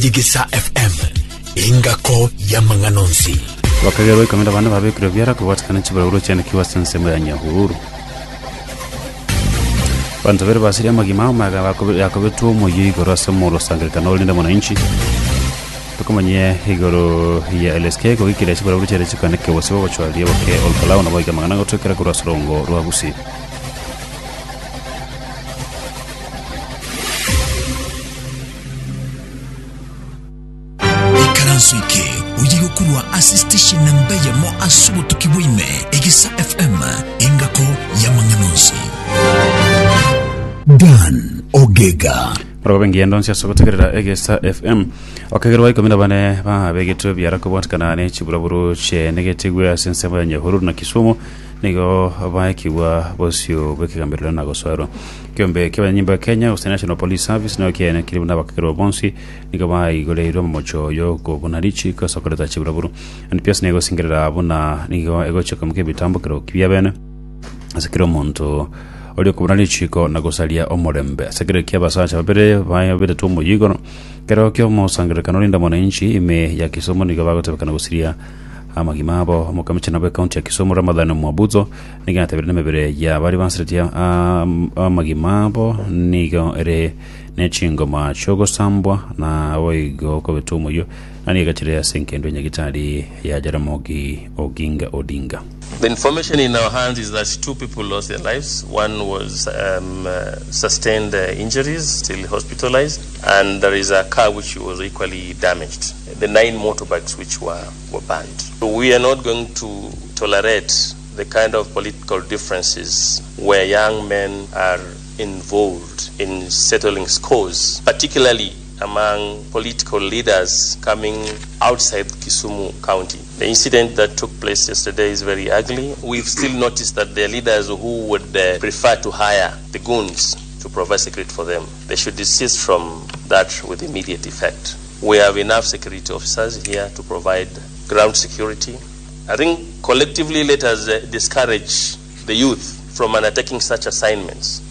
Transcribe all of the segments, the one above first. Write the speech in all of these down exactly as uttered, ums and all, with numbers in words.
Jigisa F M ingako ya Manganonsi wakagero ikamenda bana babe kubyara kubatakana kibaro cyane kiwasanse ya Nyahururu bantu bere basiri amagima maga yakobetu mu yigoro samoro sangrikano linda mwananchi tukomanye igoro ya L S K ko ikire kibaro cyane cyane ke wose bacwaliye bake olpalawo nabo igamana gotokera ku rasurongo rwa busi Ikaransuike ujigo kurwa assistation namba ya mo asubu tukiwime Egisa F M ingako ya Manganonsi Dan Ogega Probengi endonsia sokotekerera Egisa F M okagero ikomenda bane ba begeto byara ko bwatkana ne chiburaburu che negative asense ya Nyahururu na Kisumu nigo abakiwa bosio bekigambirira na goswaro kyombe kiba nyimba Kenya National Police Service no kiene kilibuna bakagero bonsi nigo bai goleiro mocho yo ko bunarichi ko sokoreta chiburaburu and pias nego singerera abuna nigo ego choko mke bitambo kero kibya asekero monto olio kubunarichi ko nagosalia omorembe asekero kiabasacha babere bai babere tumo yigono kero kyo mo sangere kanolinda mwananchi ime ya Kisumu nigo bagotebekana gusiria amagimabo mukamchana be county ya Kisumu Ramadhani Mwabuzo niga tabirina mebere ya bari bansretia amagimabo nigo ere nechingo ma chogo sambwa na oigo ko betumo yo ani gatire ya senkendo nyagitari ya Jaramogi Oginga Odinga. The information in our hands is that two people lost their lives. One was um, uh, sustained uh, injuries, still hospitalized, and there is a car which was equally damaged. The nine motorbikes which were, were banned. So we are not going to tolerate the kind of political differences where young men are involved in settling scores, particularly among political leaders coming outside Kisumu County. The incident that took place yesterday is very ugly. We've still noticed that there are leaders who would uh, prefer to hire the goons to provide security for them. They should desist from that with immediate effect. We have enough security officers here to provide ground security. I think collectively let us uh, discourage the youth from undertaking such assignments.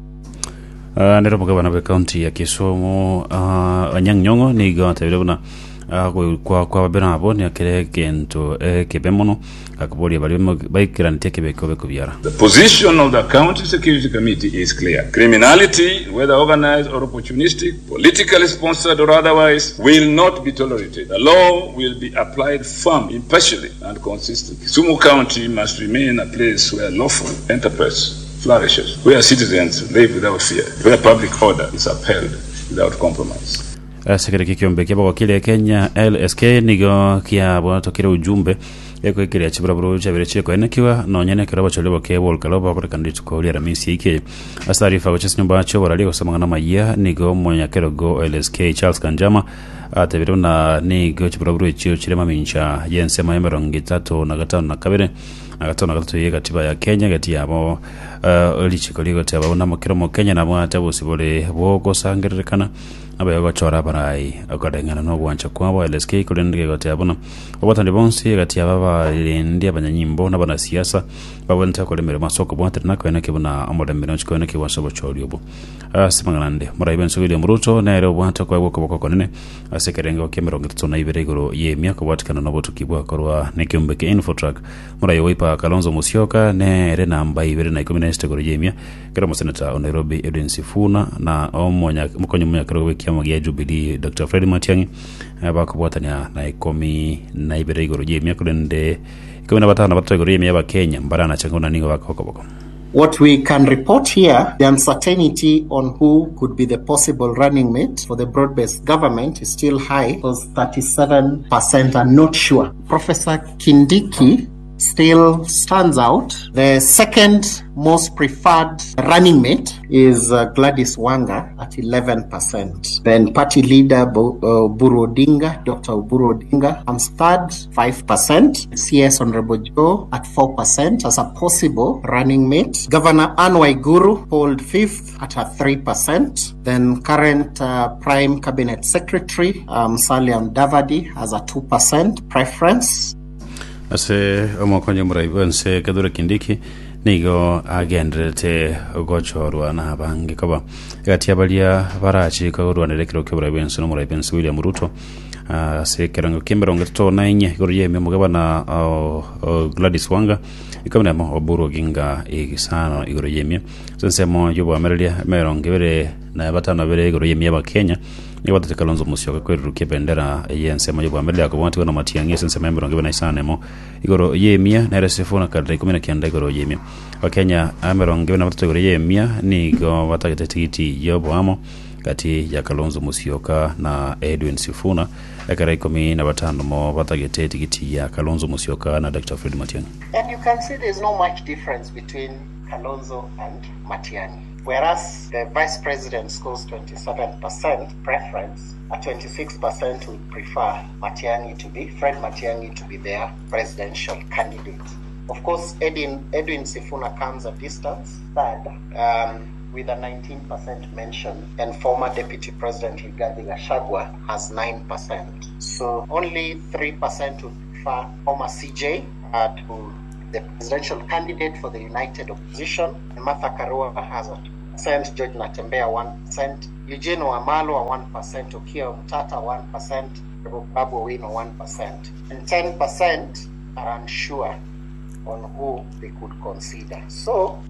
Uh, nero mugabana be county ya Kisumu uh, Anyang'nyong'o nigo tabirabuna uh, kwa kwa benabo ni akere kento eh, kebemono akubori bali baikirante kebeko bekubyara. The position of the County Security Committee is clear. Criminality, whether organized or opportunistic, politically sponsored or otherwise, will not be tolerated. The law will be applied firm, impartially and consistently. Kisumu County must remain a place where lawful enterprise flourishes, where citizens live without fear, where public order is upheld without compromise. Sekere kiombe kiba kile Kenya L S K nigo kia bwana tokira ujumbe eko ikire chiburaburu chabire cheko enekiwa no nyene kiraba cholebo ke wol kaloba ko kandito ko lira misi ike asari fa gochis nyumba cho warali ko samangana maya nigo monya kerogo L S K Charles Kanjama atabiro na nigo chiburaburu chio chirema mincha yense mayemerongi tatu na gatano na kabere agatona gatatu ye katiba ya Kenya gati yabo uh, lichiko ligo taba na makiro mo Kenya na mwa tabu sibole boko sangerekana abayo gachora barai akadengana no bwancha kwabo L S K kulendege gati abona obatande bonsi gati ababa ndi abanyanyimbo nabana siasa babonta kolemere masoko bwate nako ene kibona amodembere nchiko ene kiwasobo choliobo asimanganande muraiben sugile muruto na ero bwata kwa boko boko konene asekerengo kemero ngitso na iberegoro ye myako bwatikana no botu kibwa korwa nekiumbeke infotrack murayo wipa Kalonzo Musyoka ne ere namba ibere na ikumi na sita goro yemya kera mo senator Nairobi Edwin Sifuna na omonya mukonyo munya kero wekiamo ya Jubilee Doctor Fred Matiang'i bakubwatanya na ikumi na ibere goro yemya kulende ikumi na batano batatu goro yemya ba Kenya mbarana changona ningo bakokoboko. What we can report here, the uncertainty on who could be the possible running mate for the broad-based government is still high, because thirty-seven percent are not sure. Professor Kindiki still stands out. The second most preferred running mate is uh, Gladys Wanga at eleven percent. Then party leader Bo, uh, Oburu Odinga, Doctor Oburu Odinga, comes third, five percent. C S Honorable Joe at four percent as a possible running mate. Governor Anne Waiguru hold fifth at a three percent. Then current uh, Prime Cabinet Secretary um, Musalia Mudavadi has a two percent preference. Ase omokonyo muraibanse kadura Kindiki nigo agendrete gochorwa na bangi kaba gatiabalia barachi kagorwanire kiro kibura benso no muri benso William Ruto Uh, se kerango kimberongo to nainye goroye me mugabana uh, uh, Gladys Wanga ikamna mo oburu ginga igisano igoroye me sense mo yobo amerelia merongo bere na batano bere igoroye me ba Kenya ni batete Kalonzo Musyoka kweruke bendera yense mo yobo amerelia ko wanti wana matiange sense merongo bere na isane mo igoro yemia na resefona kadre kumina kianda igoro yemia wa Kenya amerongo na batete igoro yemia ni go batagete tikiti yobo amo kati ya Kalonzo Musyoka na Edwin Sifuna ekara ikomi na batano mo batagete tikiti ya Kalonzo Musyoka na Doctor Fred Matiang'i. And you can see there's no much difference between Kalonzo and Matiang'i. Whereas the vice president scores twenty-seven percent preference, at twenty-six percent would prefer Matiang'i to be, Fred Matiang'i to be their presidential candidate. Of course, Edwin, Edwin Sifuna comes a distance third, um, with a nineteen percent mention, and former Deputy President Rigathi Gachagua has nine percent. So only three percent would prefer former C J uh, to the presidential candidate for the United Opposition. And Martha Karua has a two percent, George Natembeya one percent, Eugene Wamalwa one percent, Okiya Omtata one percent, Babu Owino one percent. And ten percent are unsure on who they could consider. So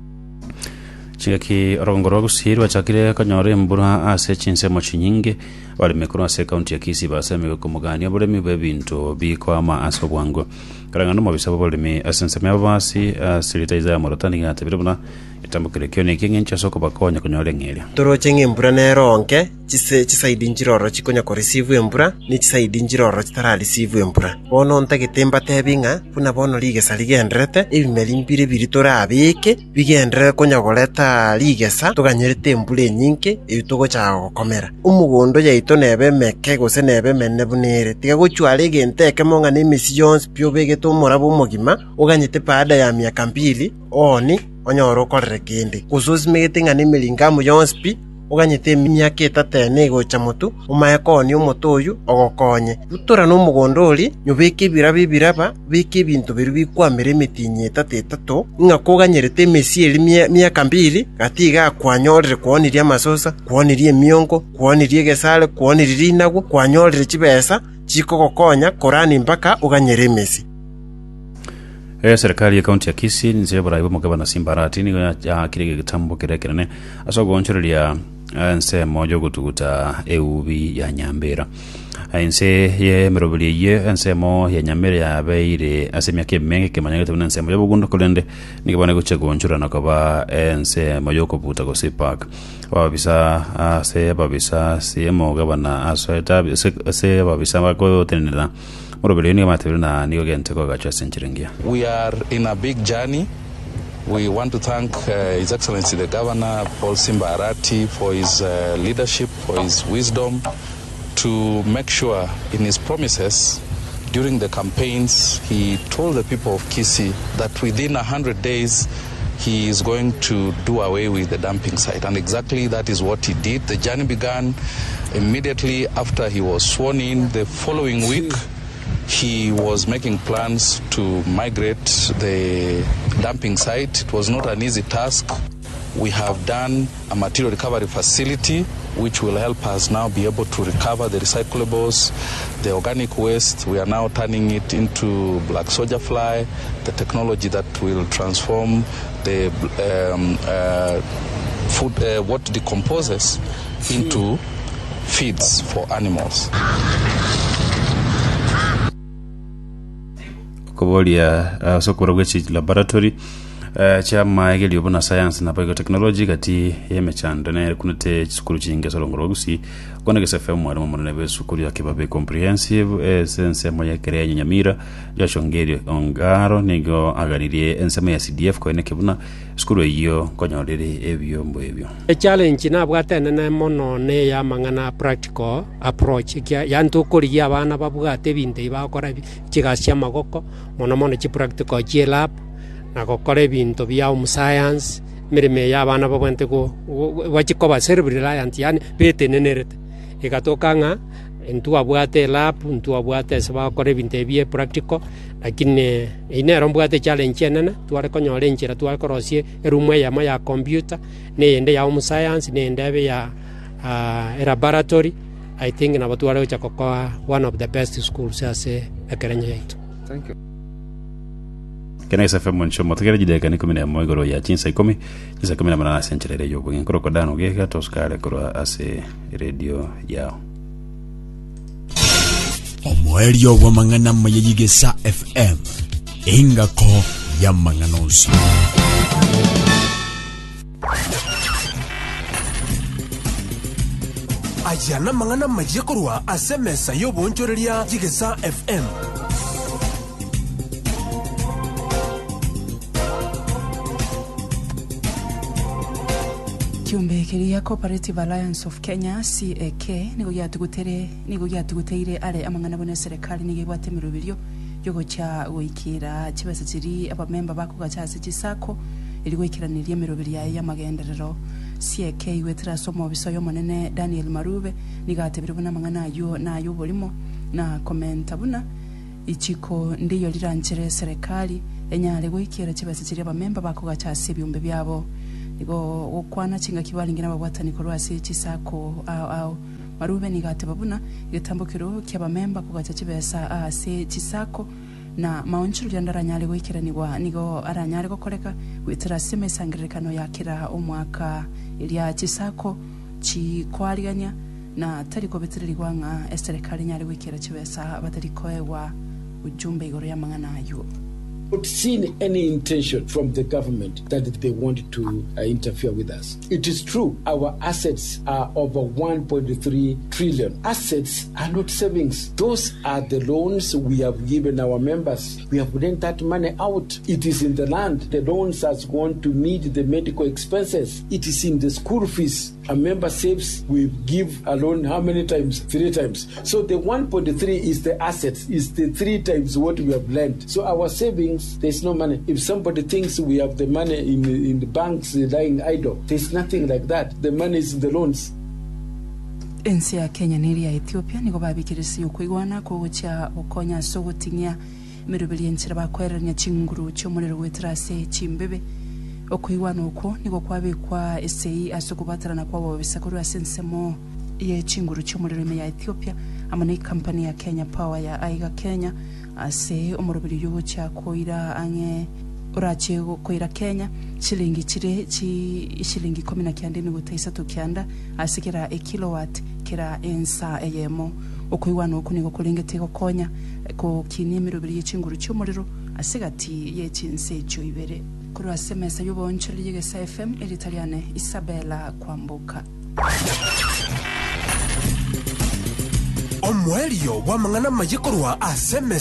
chiki rongoro kusiri wachakire kanyore mbura ase chinse mochinyinge wali mekuru ase county ya Kisii baseme kumugani abule mibe bintu biko ama aso bwango karangano mabisa bole mi asense mabasi silitaiza ya morotani ngate bilibuna itambukire kyone kingencha soko bakonya kunyole ngeli toro chenge mbura nero onke chise chisaidi njiroro chikonya ko receive embura ni chisaidi njiroro chitara receive embura bono ntagetemba tebinga puna bono ligesa ligendrete ebimeli mbire biritora abike bigendre konya goleta ligesa tuganyerete embure nyinke ebitogo cha gokomera umugondo yaito nebe meke gose nebe menne bunere tiga gochwale genteke monga ne missions pyo begeto morabo mogima oganyete pada ya miaka mbili oni onyoro korre kende kususi megetinga ne melingamu yonspi oganyete miaka etatene gocha mutu umayakoni omotoyu ogokonye utora no mugondoli nyubeke birabi biraba beke bintu biru bikwamere metinye etatetato ngakoganyerete mesi eli miaka mbili gatiga kwanyorere kuoniria masosa kuoniria miongo kuoniria gesale kuoniria inago kwanyorere chibesa chikogokonya korani mpaka oganyere mesi. Eh serikali ya kaunti ya Kisii nzire baraibo mugabana Simbarati ni ya kirege gitambo kirekerane asogonchorelia nse mojo gutuguta eubi ya Nyambera nse ye merobili ye nse mo ya Nyambera ya beire asemya kemenge kemanyagete nse mojo bugundo kolende nikabane guchegonchura nakaba nse mojo kubuta go Park babisa ase babisa se mo gabana asoeta se babisa bako tenela. We are in a big journey. We want to thank uh, His Excellency the Governor, Paul Simba Arati, for his uh, leadership, for his wisdom, to make sure in his promises during the campaigns, he told the people of Kisii that within one hundred days, he is going to do away with the dumping site. And exactly that is what he did. The journey began immediately after he was sworn in. The following week, he was making plans to migrate the dumping site. It was not an easy task. We have done a material recovery facility which will help us now be able to recover the recyclables, the organic waste. We are now turning it into black soldier fly, the technology that will transform the um, uh, food, uh, what decomposes into feeds for animals. Kobolia uh, sokorogwechi laboratory uh, cha maegeli obona science na biotechnology kati yemechanda kunete chikuru chinge solongorogusi kona gese F M mwalimu monene besukuru ya kibabe comprehensive essence moya kere Nyamira yashongeri ongaro nigo agaririe ensema ya C D F ko ene kibuna skuru iyo konyorere ebyombo ebyo a challenge na bwatene na mono ne ya mangana practical approach kya yanto kuri ya bana babwate binde bakora kigasya magoko mono mono chi practical chi lab na gokora bintu bya um science mirime ya bana babwente ko wachikoba cerebral reliant yani bete nenerete ikatokanga ntu abwate lab ntu abwate saba kore binte bie practical lakini ine rombwate challenge enene tware konyore nchira tware korosie erumwe ya ya computer ne yende ya home science ne yende ya uh, laboratory. I think na batware cha kokoa one of the best schools ase ekerenya yetu. Thank you. Kena S F M monsho motogera jideka ni kumina moigoro ya chinsa ikomi jisa kumina manana senchere yo bugin koro kodano geka toskare koro ase radio yao. Omoerio wa mangana mayigesa F M ingako ya manganosi. Ajana mangana majikorwa asemesa yo bonchoreria jigesa F M. Kiumbe kiria Cooperative Alliance of Kenya C A K nigo yatugutere nigo yatuguteire ale amangana bone serikali nige bwatemero biryo yogo cha goikira kibasa kiri abamemba bako gachase kisako ili goikiranirie mirobiri ya yamagenderero C A K wetira somo bisoyo monene Daniel Marube nigatebire buna mangana yo na yo bolimo na komenta buna ichiko ndiyo liranjire serikali enyale goikira kibasa kiri abamemba bako gachase byumbe byabo nigo okwana chinga kibalingira babwatani korwasi chisako au au Marube nigateba buna igitambukiro ky'abamemba kugacha kibesa ase chisako na maonchuru yandaranyale goikiranirwa nigo aranyale gokoreka witira sime sangirekano yakira omwaka ilya chisako chikwariganya na tariko betirirwa nga serikali nyale goikira kibesa batarikoewa ujumbe igoro ya mangana ayo. Not seen any intention from the government that they want to uh, interfere with us. It is true, our assets are over one point three trillion. Assets are not savings. Those are the loans we have given our members. We have lent that money out. It is in the land. The loans are going to meet the medical expenses. It is in the school fees. A member saves, we give a loan how many times? Three times. So the one point three is the assets, is the three times what we have lent. So our savings, there's no money. If somebody thinks we have the money in, in the banks lying idle, there's nothing like that. The money is in the loans. Ensi ya Kenya niri ya Ethiopia niko babikirisi ukwigwana kugucha ukonya sogotinya mirubili enchira bakweranya chinguru chomulero wetrase chimbebe okwigwana uko niko kwabikwa esei asokubatarana kwabo bisakuru asensemo ye chinguru chomulero ya Ethiopia amane company ya Kenya Power ya Aiga Kenya ase omurubili yugo cha koira ange urache koira Kenya shilingi chire chi shilingi kumi na kenda ni gutaisa tukianda asikira e kilowatt kira ensa eyemo okwigwana uko niko kulingete konya ko kinemirubili y'echinguru cy'umuriro asigati yechinse cyo ibere kuri asemesa y'uboncho ligesa F M Italiane Isabella Kwambuka. Omwelio wa mangana majikorwa asemesa